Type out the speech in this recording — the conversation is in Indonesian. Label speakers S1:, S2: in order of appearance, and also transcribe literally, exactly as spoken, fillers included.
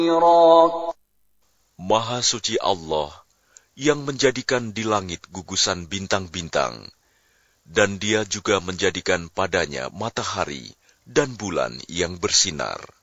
S1: Maha suci Allah yang menjadikan di langit gugusan bintang-bintang, dan Dia juga menjadikan padanya matahari dan bulan yang bersinar.